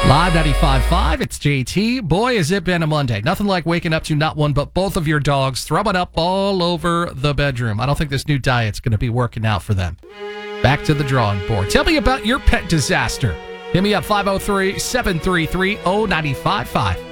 Live 95.5, it's JT. Boy, has it been a Monday. Nothing like waking up to not one, but both of your dogs throwing up all over the bedroom. I don't think this new diet's going to be working out for them. Back to the drawing board. Tell me about your pet disaster. Hit me up, 503-733-0955.